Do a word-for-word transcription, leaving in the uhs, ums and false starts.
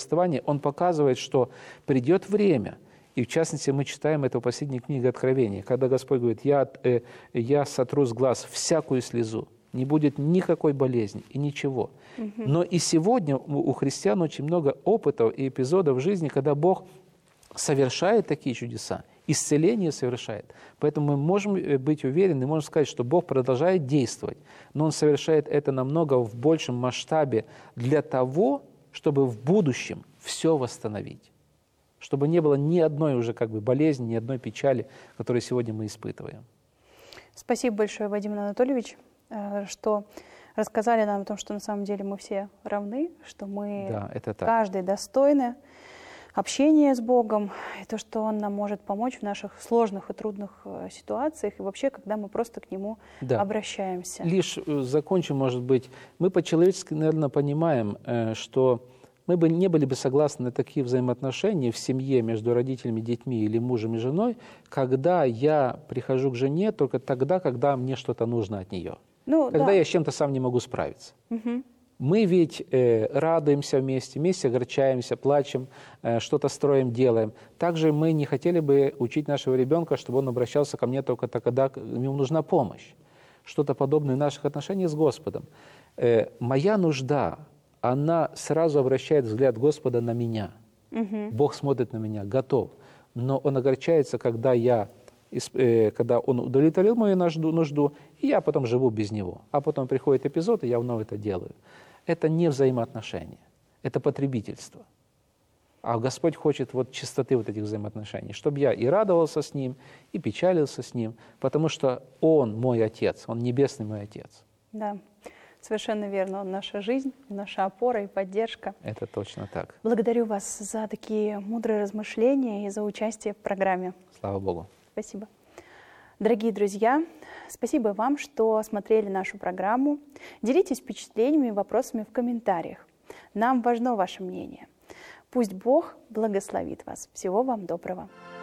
расставания, он показывает, что придет время. И в частности, мы читаем это в последней книге Откровения, когда Господь говорит, я, э, я сотру с глаз всякую слезу, не будет никакой болезни и ничего. Угу. Но и сегодня у христиан очень много опытов и эпизодов в жизни, когда Бог совершает такие чудеса, исцеление совершает. Поэтому мы можем быть уверены, можем сказать, что Бог продолжает действовать, но Он совершает это намного в большем масштабе для того, чтобы в будущем все восстановить. Чтобы не было ни одной уже как бы болезни, ни одной печали, которую сегодня мы испытываем. Спасибо большое, Вадим Анатольевич, что рассказали нам о том, что на самом деле мы все равны, что мы да, это так. Каждый достойны общения с Богом, и то, что Он нам может помочь в наших сложных и трудных ситуациях, и вообще, когда мы просто к Нему да. обращаемся. Лишь закончим, может быть, мы по-человечески, наверное, понимаем, что мы бы не были бы согласны на такие взаимоотношения в семье между родителями, детьми или мужем и женой, когда я прихожу к жене только тогда, когда мне что-то нужно от нее. Ну, когда да. я с чем-то сам не могу справиться. Угу. Мы ведь э, радуемся вместе, вместе огорчаемся, плачем, э, что-то строим, делаем. Также мы не хотели бы учить нашего ребенка, чтобы он обращался ко мне только тогда, когда ему нужна помощь. Что-то подобное в наших отношениях с Господом. Э, моя нужда, она сразу обращает взгляд Господа на меня. Угу. Бог смотрит на меня, готов. Но Он огорчается, когда, я, э, когда Он удовлетворил мою нужду, нужду, и я потом живу без Него. А потом приходит эпизод, и я вновь это делаю. Это не взаимоотношения, это потребительство. А Господь хочет вот чистоты вот этих взаимоотношений, чтобы я и радовался с Ним, и печалился с Ним, потому что Он мой Отец, Он небесный мой Отец. Да, совершенно верно. Он наша жизнь, наша опора и поддержка. Это точно так. Благодарю вас за такие мудрые размышления и за участие в программе. Слава Богу. Спасибо. Дорогие друзья, спасибо вам, что смотрели нашу программу. Делитесь впечатлениями и вопросами в комментариях. Нам важно ваше мнение. Пусть Бог благословит вас. Всего вам доброго.